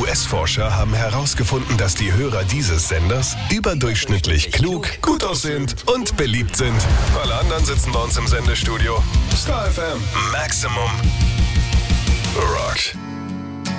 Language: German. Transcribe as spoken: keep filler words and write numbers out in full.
U S-Forscher haben herausgefunden, dass die Hörer dieses Senders überdurchschnittlich klug, gut aussehend und beliebt sind. Alle anderen sitzen bei uns im Sendestudio. Star F M Maximum Rock.